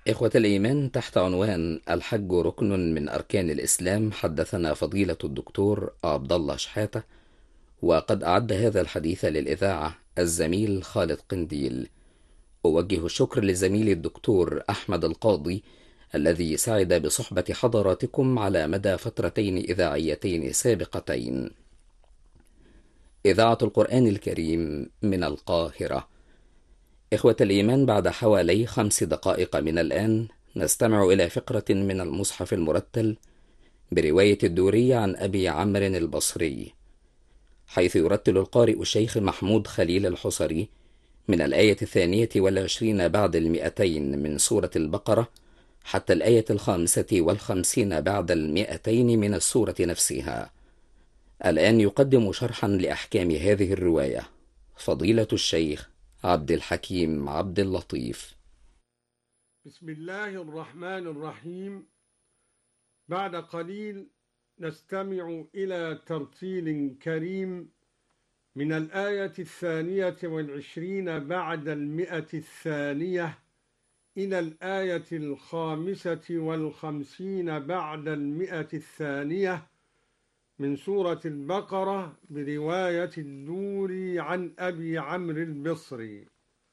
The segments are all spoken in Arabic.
إخوة الإيمان، تحت عنوان الحج ركن من أركان الإسلام، حدثنا فضيلة الدكتور عبد الله شحاتة، وقد أعد هذا الحديث للإذاعة الزميل خالد قنديل. أوجه الشكر لزميلي الدكتور أحمد القاضي الذي سعد بصحبة حضراتكم على مدى فترتين إذاعيتين سابقتين. إذاعة القرآن الكريم من القاهرة. إخوة الإيمان، بعد حوالي 5 دقائق من الآن نستمع إلى فقرة من المصحف المرتل برواية الدوري عن أبي عمرو البصري، حيث يرتل القارئ الشيخ محمود خليل الحصري من الآية 22 بعد 200 من سورة البقرة حتى الآية 55 بعد 200 من السورة نفسها. الآن يقدم شرحا لأحكام هذه الرواية فضيلة الشيخ عبد الحكيم عبد اللطيف. بسم الله الرحمن الرحيم. بعد قليل نستمع إلى ترتيل كريم من الآية 22 بعد 100 إلى الآية 55 بعد 100 من سورة البقرة برواية الدوري عن أبي عمرو البصري.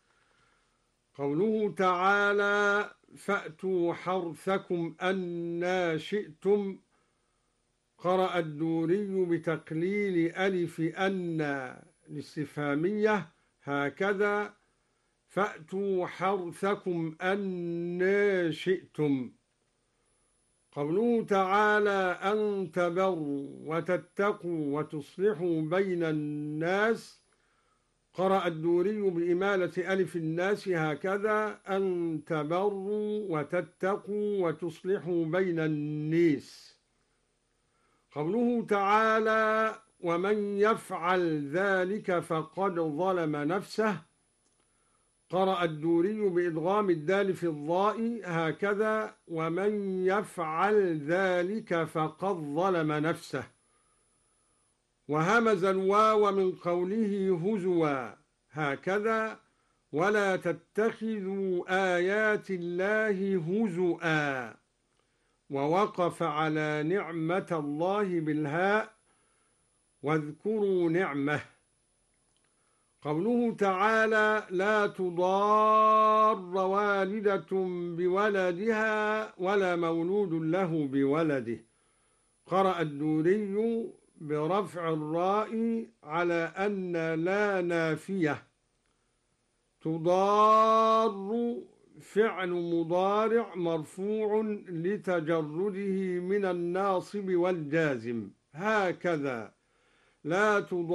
قوله تعالى: فأتوا حرثكم أنى شئتم. قرأ الدوري بتقليل ألف أنى الاستفهامية هكذا: فأتوا حرثكم أنى شئتم. قوله تعالى: أن تبروا وتتقوا وتصلحوا بين الناس. قرأ الدوري بإمالة ألف الناس هكذا: أن تبروا وتتقوا وتصلحوا بين الناس. قوله تعالى: ومن يفعل ذلك فقد ظلم نفسه. قرأ الدوري بإدغام الدال في الضاء هكذا: ومن يفعل ذلك فقد ظلم نفسه. وهمز الواو من قوله هزوا هكذا: ولا تتخذوا آيات الله هزؤا. ووقف على نعمة الله بالهاء: واذكروا نعمه. قوله تعالى: لا تضار والدة بولدها ولا مولود له بولده. قرأ الدوري برفع الراء على أن لا نافية. تضار فعل مضارع مرفوع لتجرده من الناصب والجازم هكذا: لا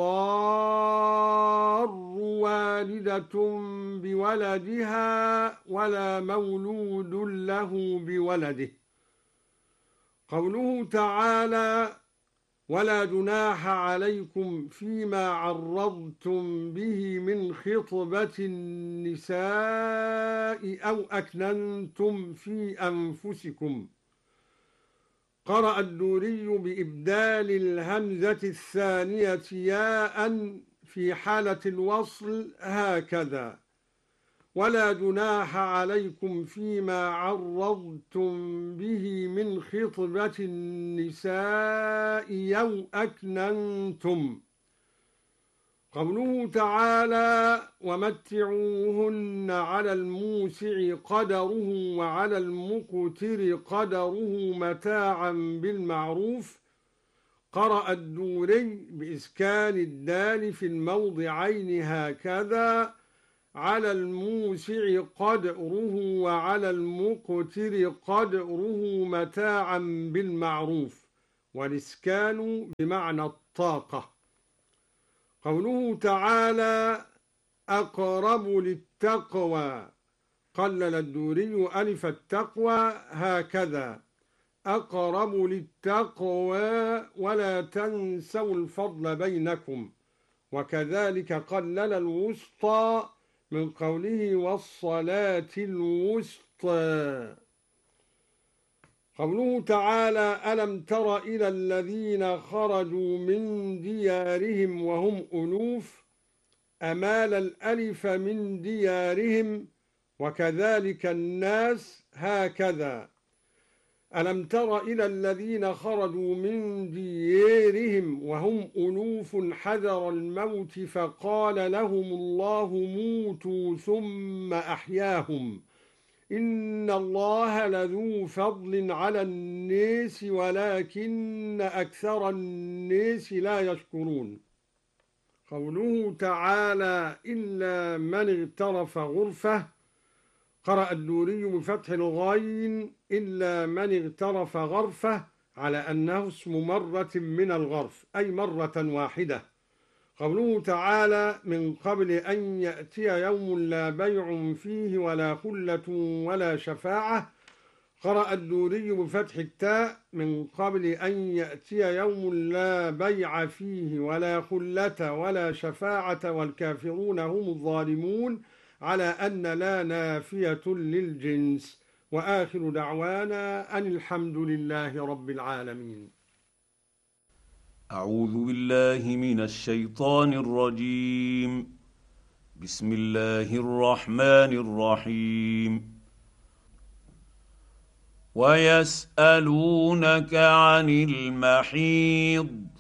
تضار والدة بولدها ولا مولود له بولده. قوله تعالى: ولا جناح عليكم فيما عرضتم به من خطبة النساء أو أكننتم في أنفسكم. قرأ الدوري بإبدال الهمزة الثانية ياء في حالة الوصل هكذا: ولا جناح عليكم فيما عرضتم به من خطبة النساء أو أكننتم. قوله تعالى: ومتعوهن على الموسع قدره وعلى المقتر قدره متاعا بالمعروف. قرأ الدوري بإسكان الدال في الموضعين هكذا: على الموسع قدره وعلى المقتر قدره متاعا بالمعروف، والإسكان بمعنى الطاقة. قوله تعالى: أقرب للتقوى. قلل الدوري ألف التقوى هكذا: أقرب للتقوى ولا تنسوا الفضل بينكم. وكذلك قلل الوسطى من قوله والصلاة الوسطى. قوله تعالى: ألم تر إلى الذين خرجوا من ديارهم وهم ألوف. أمال الألف من ديارهم. وكذلك الناس هكذا. ألم تر إلى الذين خرجوا من ديارهم وهم ألوف حذر الموت فقال لهم الله موتوا ثم أحياهم إن الله لذو فضل على الناس ولكن أكثر الناس لا يشكرون. قوله تعالى إلا من اغترف غرفة، قرأ الدوري بفتح الغين إلا من اغترف غرفة على أنه اسم مرة من الغرف أي مرة واحدة. قوله تعالى من قبل أن يأتي يوم لا بيع فيه ولا خلة ولا شفاعة، قرأ الدوري بفتح التاء من قبل أن يأتي يوم لا بيع فيه ولا خلة ولا شفاعة والكافرون هم الظالمون، على أن لا نافية للجنس. وآخر دعوانا أن الحمد لله رب العالمين. أعوذ بالله من الشيطان الرجيم. بسم الله الرحمن الرحيم. ويسألونك عن المحيض